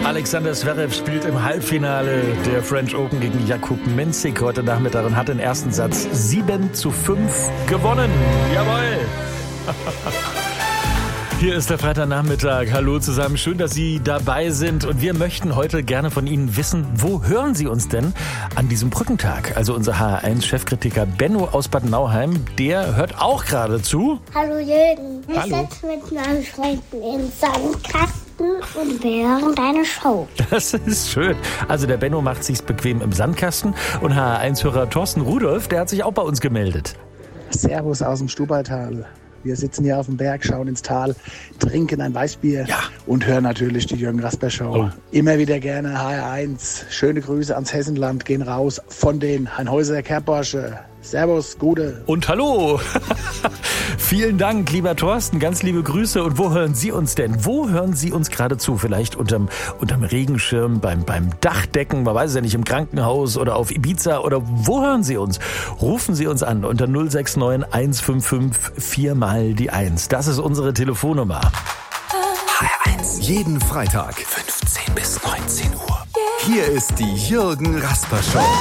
Alexander Zverev spielt im Halbfinale der French Open gegen Jakub Mensik heute Nachmittag und hat den ersten Satz 7:5 gewonnen. Jawohl! Hier ist der Freitagnachmittag. Hallo zusammen, schön, dass Sie dabei sind. Und wir möchten heute gerne von Ihnen wissen, wo hören Sie uns denn an diesem Brückentag? Also unser HR1-Chefkritiker Benno aus Bad Nauheim, der hört auch gerade zu. Hallo Jürgen, wir Hallo. sitzen mit meinen Freunden im Sandkasten und wir hören deine Show. Das ist schön. Also der Benno macht sich's bequem im Sandkasten. Und HR1-Hörer Thorsten Rudolph, der hat sich auch bei uns gemeldet. Servus aus dem Stubaital. Wir sitzen hier auf dem Berg, schauen ins Tal, trinken ein Weißbier und hören natürlich die Jürgen Rasper Show. Oh. Immer wieder gerne HR1. Schöne Grüße ans Hessenland gehen raus von den Heinhäuser Kerbborsche. Servus, Gute. Und hallo! Vielen Dank, lieber Thorsten, ganz liebe Grüße. Und wo hören Sie uns denn? Wo hören Sie uns gerade zu? Vielleicht unterm Regenschirm, beim Dachdecken, man weiß es ja nicht, im Krankenhaus oder auf Ibiza oder wo hören Sie uns? Rufen Sie uns an unter 069 155 4 mal die 1. Das ist unsere Telefonnummer. HR1. Jeden Freitag 15 bis 19 Uhr. Hier ist die Jürgen Rasper Show.